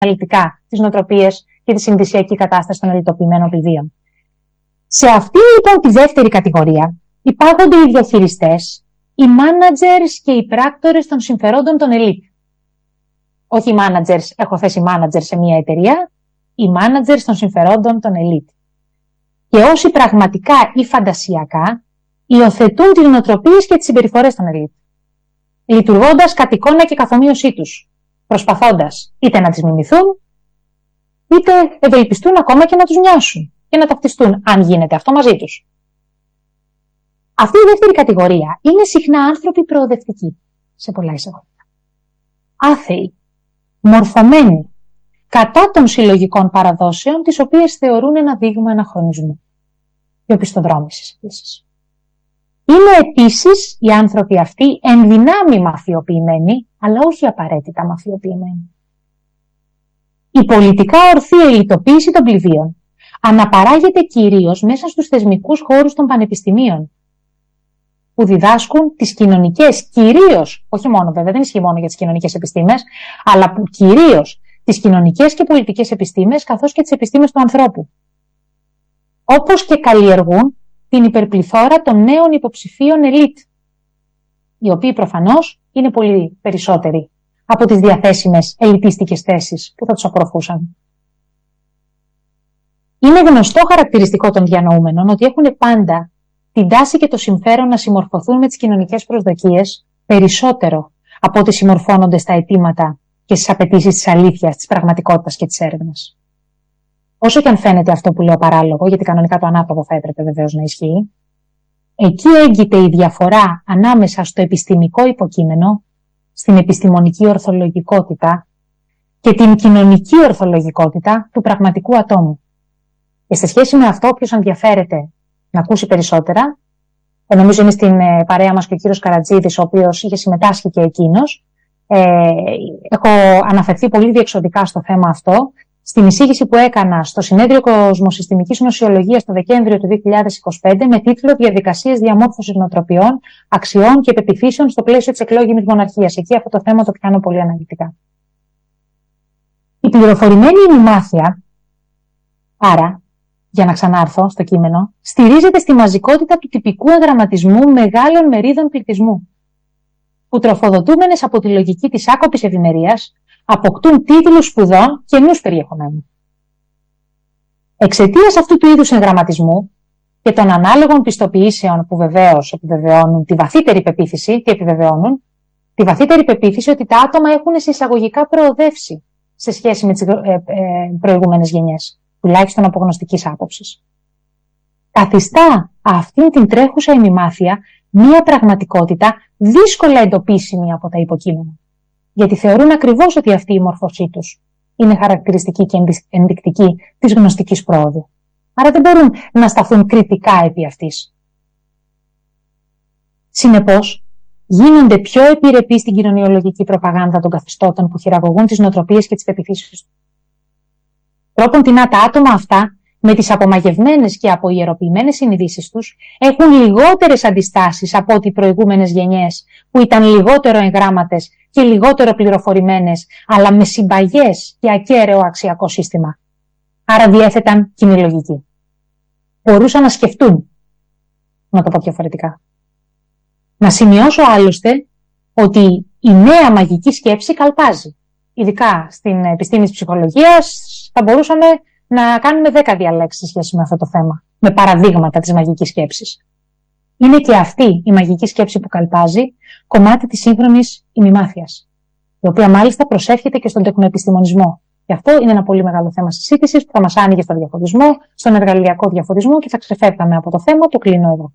αναλυτικά τις νοοτροπίες και τη συνδυσιακή κατάσταση των ελιτοποιημένων πληβίων. Σε αυτή λοιπόν τη δεύτερη κατηγορία υπάρχονται οι διαχειριστές, οι managers και οι πράκτορες των συμφερόντων των ελίτ. Όχι οι managers, έχω θέσει manager σε μια εταιρεία, οι managers των συμφερόντων των ελίτ. Και όσοι πραγματικά ή φαντασιακά υιοθετούν τις νοοτροπίες και τις συμπεριφορές των ελίτ, λειτουργώντας κατ' εικόνα και καθομοίωσή τους, προσπαθώντας είτε να τις μιμηθούν, είτε ευελπιστούν ακόμα και να τους νοιάσουν και να ταυτιστούν, αν γίνεται αυτό, μαζί τους. Αυτή η δεύτερη κατηγορία είναι συχνά άνθρωποι προοδευτικοί, σε πολλά εισαγωγικά. Άθεοι, μορφωμένοι, κατά των συλλογικών παραδόσεων, τις οποίες θεωρούν ένα δείγμα αναχρονισμού και οπισθοδρόμησης επίσης. Είναι επίσης οι άνθρωποι αυτοί εν δυνάμει μαφιοποιημένοι, αλλά όχι απαραίτητα μαφιοποιημένοι. Η πολιτικά ορθή ελιτοποίηση των πληβίων αναπαράγεται κυρίως μέσα στους θεσμικούς χώρους των πανεπιστημίων, που διδάσκουν τις κοινωνικές, κυρίως, όχι μόνο βέβαια, δεν ισχύει μόνο για τις κοινωνικές επιστήμες, αλλά κυρίως τις κοινωνικές και πολιτικές επιστήμες, καθώς και τις επιστήμες του ανθρώπου. Όπως και καλλιεργούν την υπερπληθώρα των νέων υποψηφίων ελίτ, οι οποίοι προφανώς είναι πολύ περισσότεροι από τις διαθέσιμες ελιτίστικες θέσεις που θα τους απορροφούσαν. Είναι γνωστό χαρακτηριστικό των διανοούμενων ότι έχουν πάντα την τάση και το συμφέρον να συμμορφωθούν με τις κοινωνικές προσδοκίες περισσότερο από ότι συμμορφώνονται στα αιτήματα και στις απαιτήσεις της αλήθειας, της πραγματικότητας και της έρευνας. Όσο και αν φαίνεται αυτό που λέω παράλογο, γιατί κανονικά το ανάποδο θα έπρεπε βεβαίως να ισχύει, εκεί έγκυται η διαφορά ανάμεσα στο επιστημικό υποκείμενο, στην επιστημονική ορθολογικότητα και την κοινωνική ορθολογικότητα του πραγματικού ατόμου. Και σε σχέση με αυτό, όποιος ενδιαφέρεται να ακούσει περισσότερα, νομίζω είναι στην παρέα μας και ο κύριος Καρατζίδης, ο οποίος είχε συμμετάσχει και εκείνος. Έχω αναφερθεί πολύ διεξοδικά στο θέμα αυτό, στην εισήγηση που έκανα στο Συνέδριο Κοσμοσυστημικής Γνωσιολογίας το Δεκέμβριο του 2025 με τίτλο «Διαδικασίες διαμόρφωσης νοοτροπιών, αξιών και πεποιθήσεων στο πλαίσιο της εκλόγιμης μοναρχίας». Εκεί αυτό το θέμα το πιάνω πολύ αναλυτικά. Η πληροφορημένη ημιμάθεια, άρα, για να ξανάρθω στο κείμενο, στηρίζεται στη μαζικότητα του τυπικού εγγραμματισμού μεγάλων μερίδων πληθυσμού, που τροφοδοτούμενες από τη λογική της άκοπης ευημερίας, αποκτούν τίτλους σπουδών καινούς περιεχομένου. Εξαιτίας αυτού του είδους εγγραμματισμού και των ανάλογων πιστοποιήσεων που βεβαίως επιβεβαιώνουν τη βαθύτερη πεποίθηση και επιβεβαιώνουν τη βαθύτερη πεποίθηση ότι τα άτομα έχουν σε εισαγωγικά προοδεύσει σε σχέση με τις προηγούμενες γενιές, τουλάχιστον από γνωστικής άποψης. Καθιστά αυτήν την τρέχουσα ημιμάθεια μία πραγματικότητα δύσκολα εντοπίσιμη από τα υποκείμενα, γιατί θεωρούν ακριβώς ότι αυτή η μόρφωσή τους είναι χαρακτηριστική και ενδεικτική της γνωστικής πρόοδου. Άρα δεν μπορούν να σταθούν κριτικά επί αυτής. Συνεπώς, γίνονται πιο επιρρεπείς στην κοινωνιολογική προπαγάνδα των καθεστώτων που χειραγωγούν τις νοοτροπίες και τις πεποιθήσεις του. Τρόπον τεινά τα άτομα αυτά, με τις απομαγευμένες και αποϊεροποιημένες συνειδήσεις τους, έχουν λιγότερες αντιστάσεις από ό,τι οι προηγούμενες γενιές, που ήταν λιγότερο εγγράμματες και λιγότερο πληροφορημένες, αλλά με συμπαγές και ακέραιο αξιακό σύστημα. Άρα διέθεταν κοινή λογική. Μπορούσαν να σκεφτούν, να το πω διαφορετικά. Να σημειώσω άλλωστε ότι η νέα μαγική σκέψη καλπάζει. Ειδικά στην επιστήμη της ψυχολογίας θα μπορούσαμε να κάνουμε 10 διαλέξεις σε σχέση με αυτό το θέμα, με παραδείγματα της μαγικής σκέψης. Είναι και αυτή η μαγική σκέψη που καλπάζει κομμάτι της σύγχρονης ημιμάθειας, η οποία μάλιστα προσεύχεται και στον τεκνοεπιστημονισμό. Γι' αυτό είναι ένα πολύ μεγάλο θέμα συζήτησης που θα μας άνοιγε στο διαφωτισμό, στον εργαλειακό διαφωτισμό και θα ξεφεύγαμε από το θέμα, το κλείνω εδώ.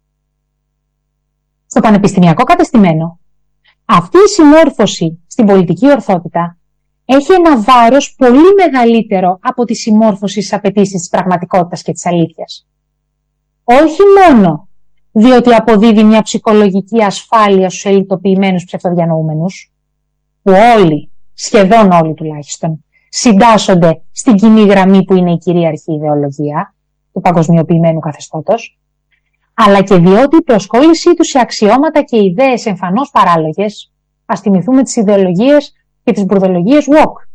Στο πανεπιστημιακό κατεστημένο, αυτή η συμμόρφωση στην πολιτική ορθότητα έχει ένα βάρος πολύ μεγαλύτερο από τη συμμόρφωση στις απαιτήσεις της πραγματικότητας και της αλήθειας. Όχι μόνο διότι αποδίδει μια ψυχολογική ασφάλεια στους ελιτοποιημένους ψευτοδιανοούμενους, που όλοι, σχεδόν όλοι τουλάχιστον, συντάσσονται στην κοινή γραμμή που είναι η κυρίαρχη ιδεολογία του παγκοσμιοποιημένου καθεστώτος, αλλά και διότι η προσκόλλησή τους σε αξιώματα και ιδέες εμφανώς παράλογες, ας θυμηθούμε τις ιδεολογίες και τις μπουρδολογίες woke,